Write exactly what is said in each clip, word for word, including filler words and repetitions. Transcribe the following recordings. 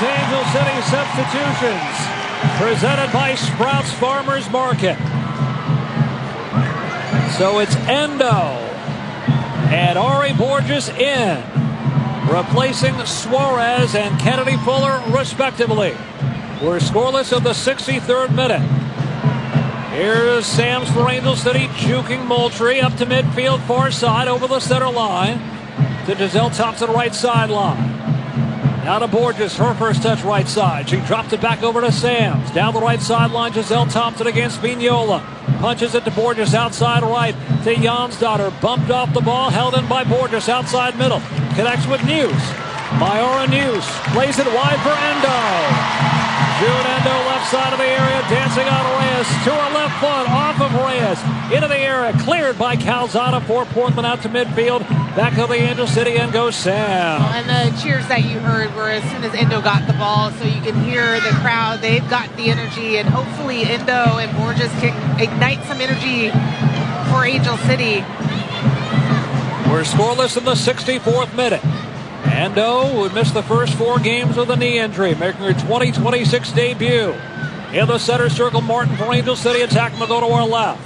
those Angel City substitutions. Presented by Sprouts Farmers Market. So it's Endo and Ari Borges in, replacing Suarez and Kennedy Fuller, respectively. We're scoreless of the sixty-third minute. Here's Sams for Angel City, juking Moultrie up to midfield, far side, over the center line to Giselle Thompson, right sideline. Now to Borges, her first touch right side. She dropped it back over to Sams. Down the right sideline, Giselle Thompson against Vignola. Punches it to Borges outside right to Jansdotter. Bumped off the ball, held in by Borges outside middle. Connects with News. Mayara News plays it wide for Endo. June Endo left side of the area, dancing on Reyes to her left foot, off of Reyes, into the area, cleared by Calzada for Portland out to midfield. Back to the Angel City and goes Sam. Well, and the cheers that you heard were as soon as Endo got the ball, so you can hear the crowd. They've got the energy, and hopefully Endo and Borges can ignite some energy for Angel City. We're scoreless in the sixty-fourth minute. Endo would miss the first four games with a knee injury, making her twenty twenty-six debut. In the center circle, Martin for Angel City, attacking will go to our left.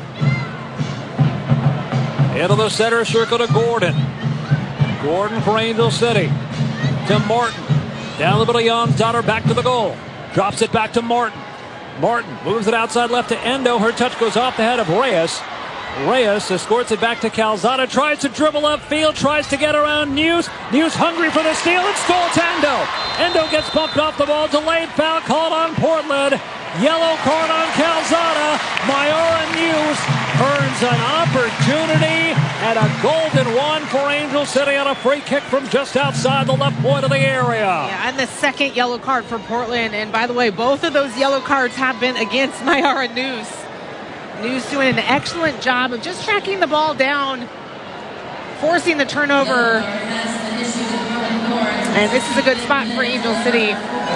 Into the center circle to Gordon. Gordon for Angel City. To Martin. Down the middle, Jansdotter back to the goal. Drops it back to Martin. Martin moves it outside left to Endo. Her touch goes off the head of Reyes. Reyes escorts it back to Calzada. Tries to dribble upfield. Tries to get around News. News hungry for the steal. It's goal to Endo. Endo gets bumped off the ball. Delayed foul called on Portland. Yellow card on Calzada. Mayara News earns an opportunity and a golden one for Angel City on a free kick from just outside the left point of the area. Yeah, and the second yellow card for Portland. And by the way, both of those yellow cards have been against Mayara News. News doing an excellent job of just tracking the ball down, forcing the turnover. And this is a good spot for Angel City.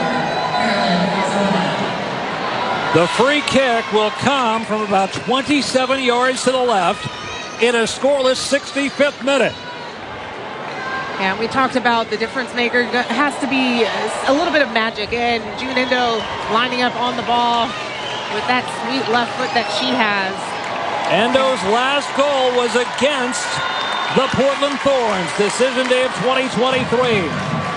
The free kick will come from about twenty-seven yards to the left in a scoreless sixty-fifth minute. And we talked about the difference maker. It has to be a little bit of magic. And June Endo lining up on the ball with that sweet left foot that she has. Endo's last goal was against the Portland Thorns. Decision day of twenty twenty-three.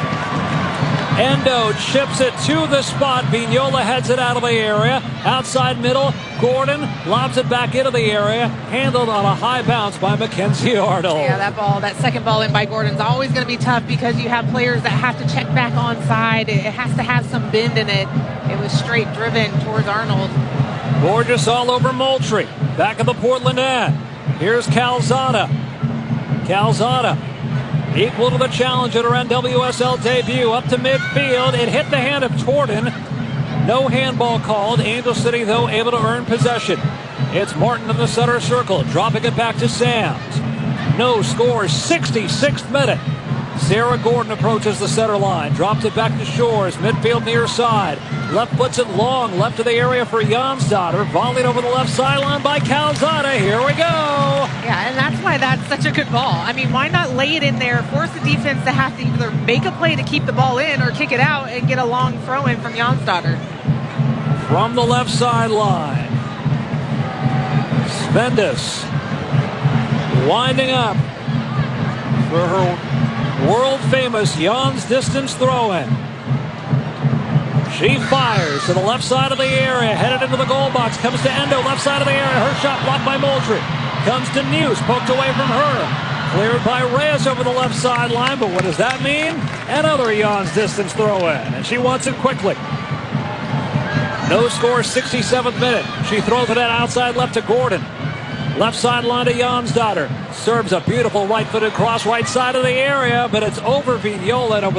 Endo chips it to the spot. Vignola heads it out of the area. Outside middle, Gordon lobs it back into the area. Handled on a high bounce by Mackenzie Arnold. Yeah, that ball, that second ball in by Gordon's always going to be tough because you have players that have to check back onside. It has to have some bend in it. It was straight driven towards Arnold. Borges all over Moultrie. Back of the Portland end. Here's Calzada. Calzada equal to the challenge at her N W S L debut. Up to midfield. It hit the hand of Torden. No handball called. Angel City, though, able to earn possession. It's Martin in the center circle. Dropping it back to Sams. No score. sixty-sixth minute. Sarah Gordon approaches the center line. Drops it back to Shores. Midfield near side. Left puts it long. Left of the area for Jansdotter. Volleyed over the left sideline by Calzada. Here we go. Yeah, and that's why that's such a good ball. I mean, why not lay it in there, force the defense to have to either make a play to keep the ball in or kick it out and get a long throw in from Jansdotter. From the left sideline. Svendas winding up for her world-famous Jan's distance throw-in. She fires to the left side of the area, headed into the goal box, comes to Endo, left side of the area, her shot blocked by Moultrie. Comes to News, poked away from her. Cleared by Reyes over the left sideline, but what does that mean? Another Jan's distance throw-in, and she wants it quickly. No score, sixty-seventh minute. She throws it out outside left to Gordon. Left sideline to Jansdotter. Serves a beautiful right-footed cross right side of the area, but it's over Vignola and over